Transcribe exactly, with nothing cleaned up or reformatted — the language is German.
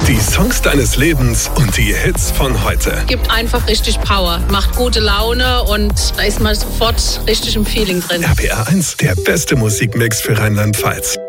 Die Songs deines Lebens und die Hits von heute. Gibt einfach richtig Power, macht gute Laune und da ist man sofort richtig im Feeling drin. R P R eins, der beste Musikmix für Rheinland-Pfalz.